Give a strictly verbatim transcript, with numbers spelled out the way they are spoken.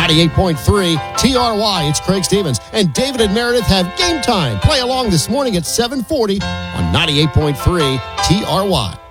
ninety-eight point three T R Y. It's Craig Stevens. And David and Meredith have game time. Play along this morning at seven forty on ninety-eight point three T R Y.